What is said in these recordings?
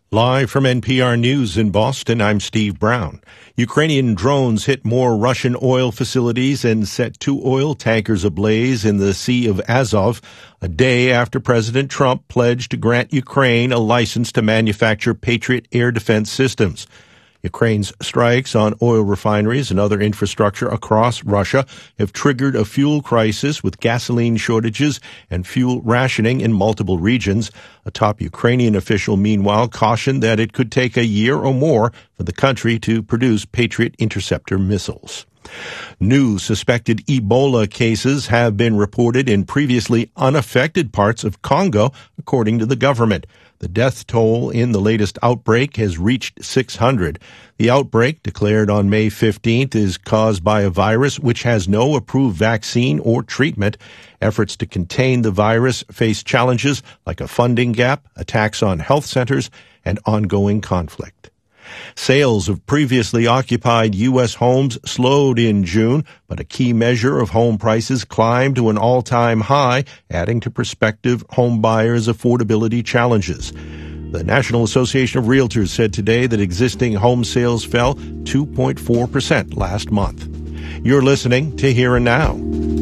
Live from NPR News in Boston, I'm Steve Brown. Ukrainian drones hit more Russian oil facilities and set 2 oil tankers ablaze in the Sea of Azov, a day after President Trump pledged to grant Ukraine a license to manufacture Patriot air defense systems. Ukraine's strikes on oil refineries and other infrastructure across Russia have triggered a fuel crisis with gasoline shortages and fuel rationing in multiple regions. A top Ukrainian official, meanwhile, cautioned that it could take a year or more for the country to produce Patriot interceptor missiles. New suspected Ebola cases have been reported in previously unaffected parts of Congo, according to the government. The death toll in the latest outbreak has reached 600. The outbreak, declared on May 15th, is caused by a virus which has no approved vaccine or treatment. Efforts to contain the virus face challenges like a funding gap, attacks on health centers, and ongoing conflict. Sales of previously occupied U.S. homes slowed in June, but a key measure of home prices climbed to an all-time high, adding to prospective home buyers' affordability challenges. The National Association of Realtors said today that existing home sales fell 2.4% last month. You're listening to Here and Now.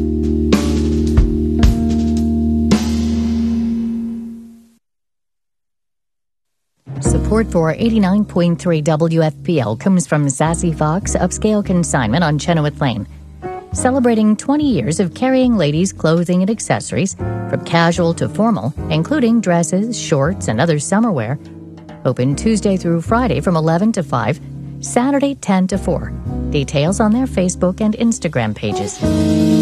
Support for 89.3 WFPL comes from Sassy Fox Upscale Consignment on Chenoweth Lane. Celebrating 20 years of carrying ladies' clothing and accessories, from casual to formal, including dresses, shorts, and other summer wear. Open Tuesday through Friday from 11 to 5, Saturday 10 to 4. Details on their Facebook and Instagram pages.